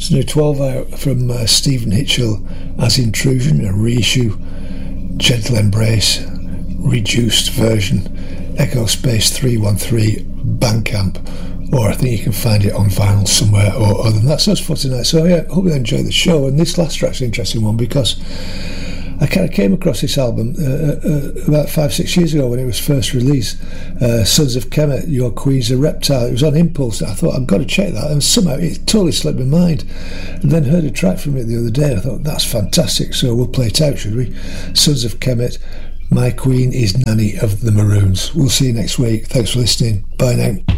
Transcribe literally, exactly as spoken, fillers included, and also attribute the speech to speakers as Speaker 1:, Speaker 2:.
Speaker 1: There's a new twelve out from uh, Stephen Hitchell as Intrusion, a reissue, Gentle Embrace, reduced version, Echo Space three one three, Bandcamp, or I think you can find it on vinyl somewhere or other than that. So that's for tonight. So yeah, hope you enjoy the show. And this last track's an interesting one because I kind of came across this album uh, uh, about five, six years ago when it was first released. Uh, Sons of Kemet, Your Queen's a Reptile. It was on Impulse. I thought, I've got to check that. And somehow it totally slipped my mind. And then heard a track from it the other day. I thought, that's fantastic. So we'll play it out, should we? Sons of Kemet, My Queen is Nanny of the Maroons. We'll see you next week. Thanks for listening. Bye now.